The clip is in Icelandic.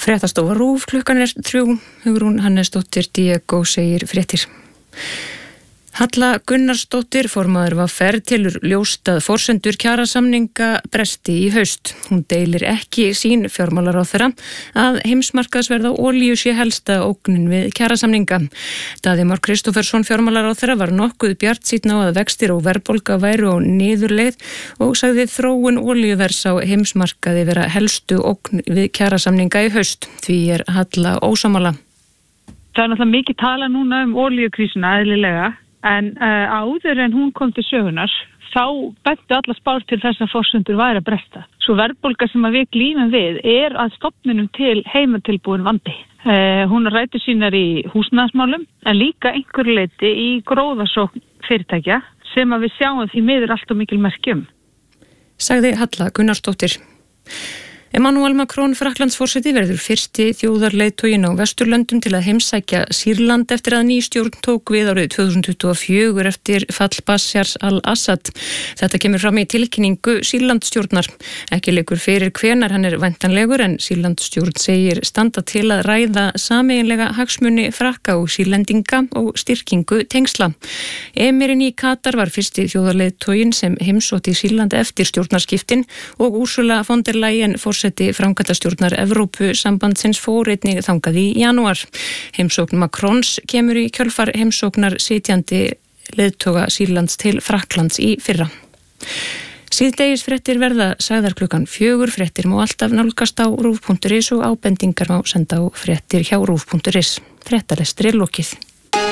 Fréttastofa RÚV, klukkan 3, Hugrún Hannesdóttir, Diego segir fréttir. Halla Gunnarsdóttir, formaður VR, telur ljóst að forsendur kjarasamninga bresti í haust. Hún deilir ekki sín fjármálaráðherra að heimsmarkaðsverð á olíu sé helsta ógnin við kjarasamninga. Daði Már Kristófersson fjármálaráðherra var nokkuð bjartsýnn á að vextir og verðbólga væru á niðurleið og sagði þróun olíuvers á heimsmarkaði vera helstu ógn við kjarasamninga í haust. Því er Halla ósammála. Það er náttúrulega mikið tala núna olíukrísuna eðlilega. En áður en hún kom til sögunar, þá bentu alla spár til þess að forsendur væri að bresta. Svo verðbólga sem við glímum við að stofnunum til heimatilbúin vandi. Hún rætur sínar í húsnæðismálum, en líka einhverju leyti í gróðasókn fyrirtækja sem við sjáum því miður allt og mikil merkjum. Sagði Halla Gunnarsdóttir. Emmanuel Macron, Frakklandsforseti, verður fyrsti þjóðarleiðtoginn á Vesturlöndum til að heimsækja Sýrland eftir að ný stjórn tók við árið 2024 eftir fall Bashar al-Assad. Þetta kemur fram í tilkynningu Sýrlandsstjórnar. Ekki liggur fyrir hvenær hann er væntanlegur, en Sýrlandsstjórn segir standa til að ræða sameiginlega hagsmuni Frakka og Sýrlendinga og styrkingu tengsla. Emirinn í Katar var fyrsti þjóðarleiðtoginn sem heimsótti Sýrland eftir stjórnarskiptin og Ursula von der Leyen forseti framkvæmdastjórnar Evrópusambandsins fór einnig þangað í janúar. Heimsókn Macrons kemur í kjölfar heimsóknar sitjandi leiðtoga Sýrlands til Frakklands í fyrra. Síðdegis fréttir verða sagðar klukkan 4, fréttir má alltaf nálgast á rúv.is og ábendingar má senda á fréttir hjá rúv.is. Fréttalestri er lokið.